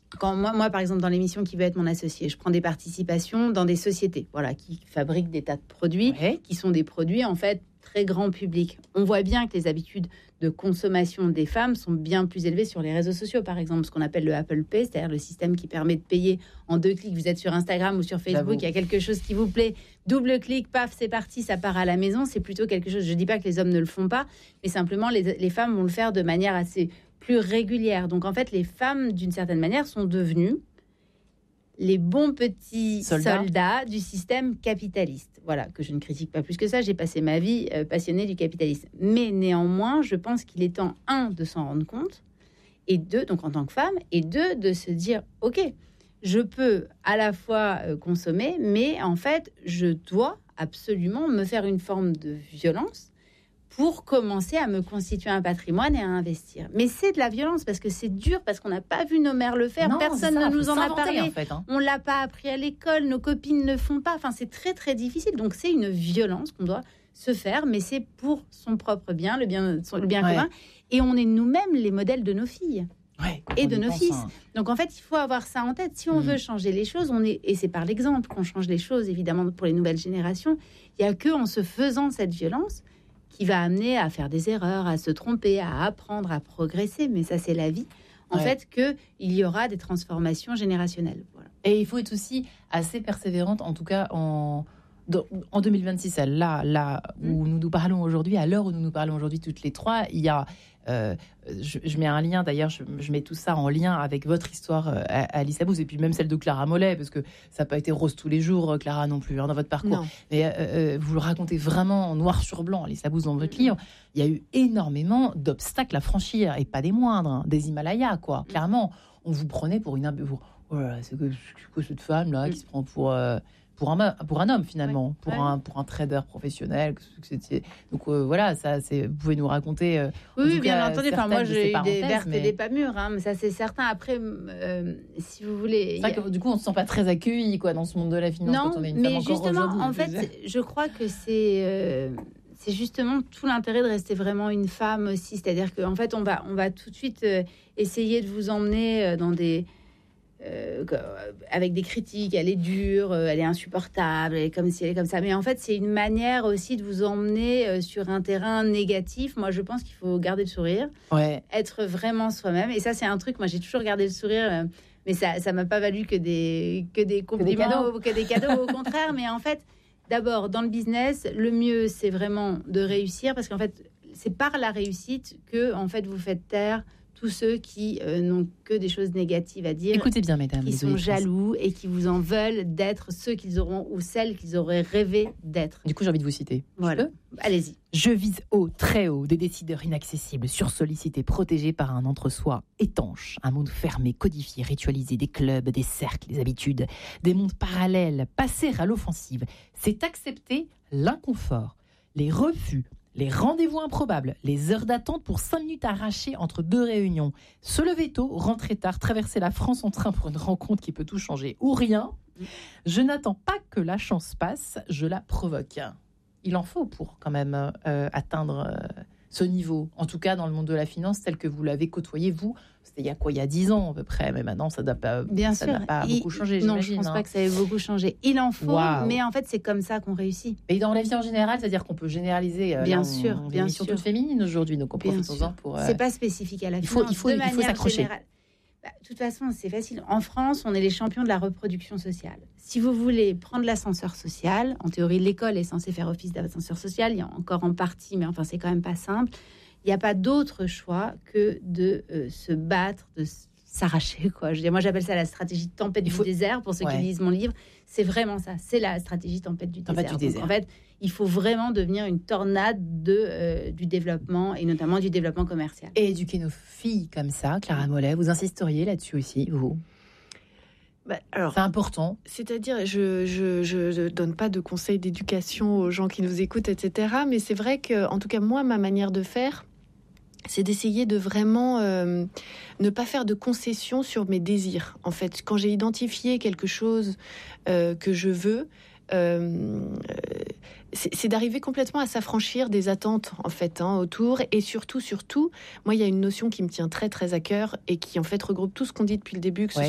quand moi, par exemple, dans l'émission Qui veut être mon associé, je prends des participations dans des sociétés, voilà, qui fabriquent des tas de produits, qui sont des produits en fait très grand public. On voit bien que les habitudes de consommation des femmes sont bien plus élevées sur les réseaux sociaux, par exemple, ce qu'on appelle le Apple Pay, c'est-à-dire le système qui permet de payer en 2 clics. Vous êtes sur Instagram ou sur Facebook, il y a quelque chose qui vous plaît, double clic, paf, c'est parti, ça part à la maison. C'est plutôt quelque chose, je ne dis pas que les hommes ne le font pas, mais simplement les femmes vont le faire de manière assez plus régulière. Donc en fait, les femmes, d'une certaine manière, sont devenues les bons petits soldats du système capitaliste. Voilà, que je ne critique pas plus que ça. J'ai passé ma vie passionnée du capitalisme. Mais néanmoins, je pense qu'il est temps, 1, de s'en rendre compte, et 2, donc en tant que femme, et 2, de se dire, OK, je peux à la fois consommer, mais en fait, je dois absolument me faire une forme de violence pour commencer à me constituer un patrimoine et à investir. Mais c'est de la violence, parce que c'est dur, parce qu'on n'a pas vu nos mères le faire, personne ne nous en a parlé, en fait, on ne l'a pas appris à l'école, nos copines ne le font pas, enfin, c'est très très difficile, donc c'est une violence qu'on doit se faire, mais c'est pour son propre bien, le bien commun, et on est nous-mêmes les modèles de nos filles. Et de nos fils. Donc en fait, il faut avoir ça en tête. Si on veut changer les choses, et c'est par l'exemple qu'on change les choses, évidemment, pour les nouvelles générations. Il n'y a qu'en se faisant cette violence qui va amener à faire des erreurs, à se tromper, à apprendre, à progresser. Mais ça, c'est la vie. En fait, qu'il y aura des transformations générationnelles. Voilà. Et il faut être aussi assez persévérante, en tout cas en 2026, là où nous parlons aujourd'hui, à l'heure où nous parlons aujourd'hui toutes les trois, il y a... je mets un lien, d'ailleurs, je mets tout ça en lien avec votre histoire à Lise Labousse, et puis même celle de Clara Mollet, parce que ça n'a pas été rose tous les jours, Clara, non plus, dans votre parcours. Non. Mais vous le racontez vraiment en noir sur blanc, Lise Labousse, dans votre livre. Il y a eu énormément d'obstacles à franchir, et pas des moindres, des Himalayas, quoi. Clairement, on vous prenait pour une... Oh là là, c'est que cette femme-là qui se prend pour un homme, finalement, pour un trader professionnel. Donc voilà, ça, vous pouvez nous raconter. Oui, bien entendu. Enfin, moi, j'ai eu des vertes et des pas mûres, mais ça, c'est certain. Après, si vous voulez. C'est vrai que du coup, on ne se sent pas très accueilli, quoi, dans ce monde de la finance, quand on est une femme encore aujourd'hui. Non, mais justement, en fait, je crois que c'est justement tout l'intérêt de rester vraiment une femme aussi. C'est-à-dire qu'en fait, on va tout de suite essayer de vous emmener dans des. Avec des critiques, elle est dure, elle est insupportable, elle est comme ci, elle est comme ça. Mais en fait, c'est une manière aussi de vous emmener sur un terrain négatif. Moi, je pense qu'il faut garder le sourire, être vraiment soi-même. Et ça, c'est un truc, moi, j'ai toujours gardé le sourire, mais ça m'a pas valu que des compliments, que des cadeaux, au contraire. Mais en fait, d'abord, dans le business, le mieux, c'est vraiment de réussir, parce qu'en fait, c'est par la réussite que, en fait, vous faites taire tous ceux qui n'ont que des choses négatives à dire. Écoutez bien, mesdames, qui sont jaloux et qui vous en veulent d'être ceux qu'ils auront ou celles qu'ils auraient rêvé d'être. Du coup, j'ai envie de vous citer. Voilà. Allez-y. Je vise haut, très haut, des décideurs inaccessibles, sursollicités, protégés par un entre-soi étanche, un monde fermé, codifié, ritualisé, des clubs, des cercles, des habitudes, des mondes parallèles, passer à l'offensive. C'est accepter l'inconfort, les refus, les rendez-vous improbables, les heures d'attente pour 5 minutes arrachées entre 2 réunions, se lever tôt, rentrer tard, traverser la France en train pour une rencontre qui peut tout changer, ou rien. Je n'attends pas que la chance passe, je la provoque. Il en faut pour quand même atteindre ce niveau, en tout cas dans le monde de la finance tel que vous l'avez côtoyé, vous. C'était il y a quoi, il y a 10 ans à peu près, mais maintenant ça n'a pas beaucoup changé. Non, je ne pense pas que ça ait beaucoup changé. Il en faut, mais en fait c'est comme ça qu'on réussit. Et dans la vie en général, c'est-à-dire qu'on peut généraliser. Bien sûr, bien sûr. Toute féminine aujourd'hui, donc on profite-en pour. C'est pas spécifique à la finance. Il faut s'accrocher. De toute façon, c'est facile. En France, on est les champions de la reproduction sociale. Si vous voulez prendre l'ascenseur social, en théorie, l'école est censée faire office d'ascenseur social. Il y a encore en partie, mais enfin, c'est quand même pas simple. Il n'y a pas d'autre choix que de se battre, de s'arracher, quoi. Moi, j'appelle ça la stratégie tempête du désert, pour ceux qui lisent mon livre. C'est vraiment ça. C'est la stratégie tempête du désert. Donc, en fait, il faut vraiment devenir une tornade du développement, et notamment du développement commercial. Et éduquer nos filles comme ça, Clara Mollet, vous insisteriez là-dessus aussi, vous ? Alors, c'est important. C'est-à-dire, je donne pas de conseils d'éducation aux gens qui nous écoutent, etc. Mais c'est vrai que, en tout cas, moi, ma manière de faire, c'est d'essayer de vraiment ne pas faire de concessions sur mes désirs. En fait, quand j'ai identifié quelque chose que je veux, c'est d'arriver complètement à s'affranchir des attentes, en fait, autour. Et surtout, moi, il y a une notion qui me tient très, très à cœur et qui, en fait, regroupe tout ce qu'on dit depuis le début, que ce